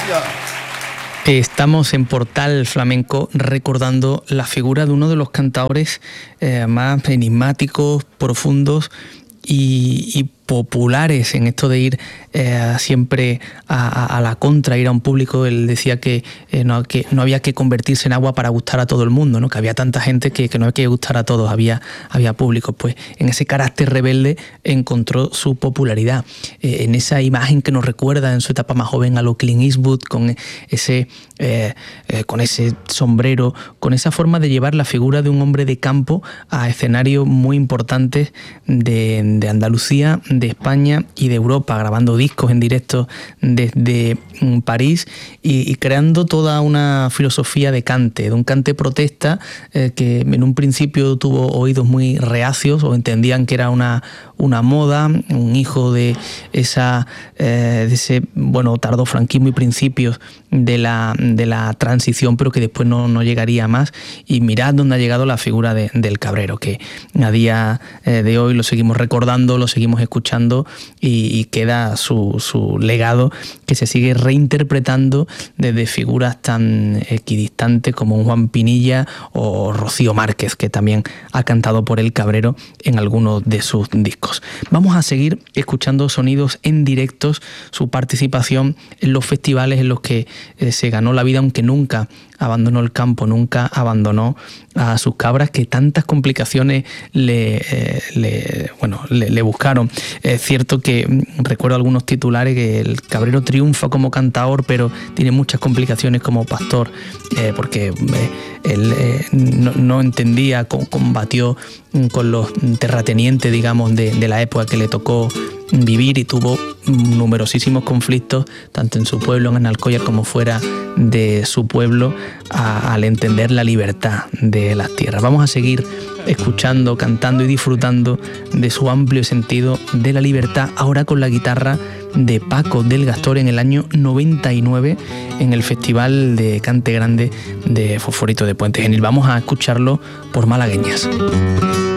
Gracias. Estamos en Portal Flamenco recordando la figura de uno de los cantaores más enigmáticos, profundos y populares en esto de ir siempre a la contra, ir a un público. Él decía que no había que convertirse en agua para gustar a todo el mundo, ¿no? Que había tanta gente que no había que gustar a todos, había público. Pues en ese carácter rebelde encontró su popularidad, en esa imagen que nos recuerda en su etapa más joven a lo Clint Eastwood, con ese sombrero, con esa forma de llevar la figura de un hombre de campo a escenarios muy importantes de Andalucía, de España y de Europa, grabando discos en directo desde París y creando toda una filosofía de un cante protesta que en un principio tuvo oídos muy reacios o entendían que era una moda, un hijo de ese tardofranquismo y principios de la transición, pero que después no llegaría más. Y mirad dónde ha llegado la figura del Cabrero, que a día de hoy lo seguimos recordando, lo seguimos escuchando y queda su legado, que se sigue reinterpretando desde figuras tan equidistantes como un Juan Pinilla o Rocío Márquez, que también ha cantado por el Cabrero en algunos de sus discos. Vamos a seguir escuchando sonidos en directos, su participación en los festivales en los que se ganó la vida, aunque nunca abandonó el campo, nunca abandonó a sus cabras, que tantas complicaciones le buscaron. Es cierto que recuerdo algunos titulares que el Cabrero triunfa como cantador, pero tiene muchas complicaciones como pastor, porque él no entendía, combatió con los terratenientes, digamos, de la época que le tocó vivir, y tuvo numerosísimos conflictos tanto en su pueblo, en Alcoyar, como fuera de su pueblo, al entender la libertad de las tierras. Vamos a seguir escuchando, cantando y disfrutando de su amplio sentido de la libertad, ahora con la guitarra de Paco del Gastor en el año 99 en el Festival de Cante Grande de Fosforito de Puente Genil. Vamos a escucharlo por Malagueñas.